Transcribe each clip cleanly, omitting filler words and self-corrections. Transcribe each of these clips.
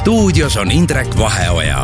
stuudios on Indrek Vaheoja.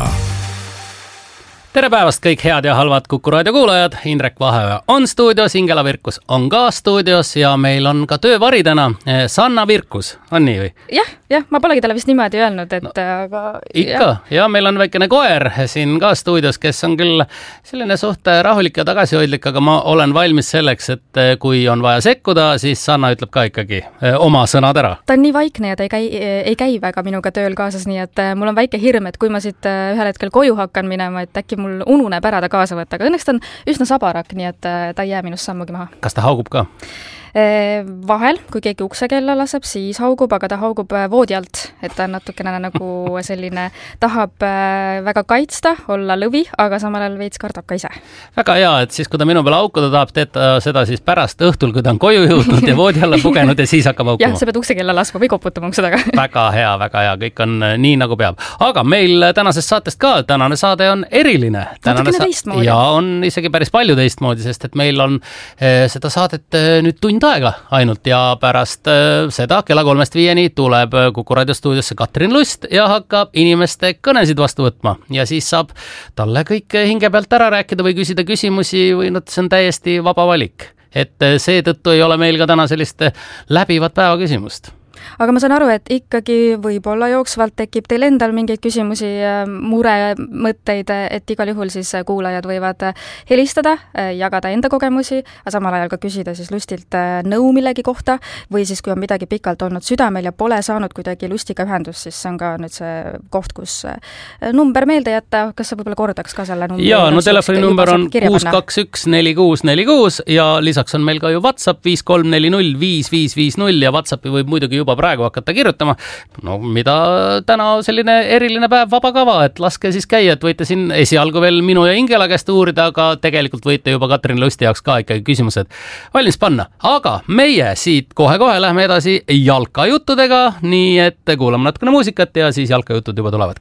Tere päevast kõik head ja halvad Kuku raadio kuulajad. Indrek Vaheoja on stuudios, Ingela Virkus on ka stuudios ja meil on ka töövari täna. Sanna Virkus, on nii või? Jah, ma polegi talle vist niimoodi öelnud, et aga... Ikka, ja meil on väikene koer siin ka stuudios, kes on küll selline suht rahulik ja tagasihoidlik, aga ma olen valmis selleks, et kui on vaja sekkuda, siis Sanna ütleb ka ikkagi oma sõnad ära. Ta on nii vaikne ja ta ei käi väga minuga tööl kaasas, nii et mul on väike hirm, et kui ma siit ühel hetkel koju hakkan minema, et äkki mul ununeb ära ta kaasa võtta, aga õnneks ta on üsna sabarak, nii et ta ei jää minust sammugi maha. Kas ta haugub ka? Vahel, kui keegi uksekella laseb, siis haugub, aga ta haugub voodi alt, et ta on natukene nagu selline, tahab väga kaitsta, olla lõvi, aga samal ajal veits kardab ka ise. Väga hea, et siis kui ta minu peale haukuda tahab, teed ta seda siis pärast õhtul, kui ta on koju jõudnud ja voodi alla pugenud ja siis hakkab haukuma. Jah, sa pead uksekella laskma või koputama ukse taga. Väga hea, kõik on nii nagu peab. Aga meil tänasest saatest ka, tänane saade on eriline. Natukene teistmoodi. Ja on isegi päris palju teistmoodi, sest et meil on seda saadet nüüd tund aega ainult ja pärast seda kella 3-5 tuleb Kuku raadio stuudiosse Katrin Lust ja hakkab inimeste kõnesid vastu võtma ja siis saab talle kõik hinge pealt ära rääkida või küsida küsimusi või see on täiesti vaba valik. Et seetõttu ei ole meil ka täna sellist läbivat päevaküsimust. Aga ma saan aru, et ikkagi võib-olla jooksvalt tekib teil endal mingeid küsimusi, mure, mõtteid, et igal juhul siis kuulajad võivad helistada, jagada enda kogemusi, aga samal ajal ka küsida siis Lustilt nõu millegi kohta või siis kui on midagi pikalt olnud südamel ja pole saanud kuidagi Lustiga ühendust, siis see on ka nüüd see koht, kus number meelde jätta. Kas sa võib-olla kordaks ka selle numbri? Jaa, no telefoninumber on 621-4646 ja lisaks on meil ka ju WhatsApp 53405550 ja WhatsAppi võib muidugi juba praegu hakata kirjutama. No mida täna selline eriline päev, vaba kava, et laske siis käia, et võite siin esialgu veel minu ja Ingela käest uurida, aga tegelikult võite juba Katrin Lusti jaoks ka ikkagi küsimused valmis panna. Aga meie siit kohe-kohe lähme edasi jalkajuttudega, nii et kuulame natukene muusikat ja siis jalkajutud juba tulevad.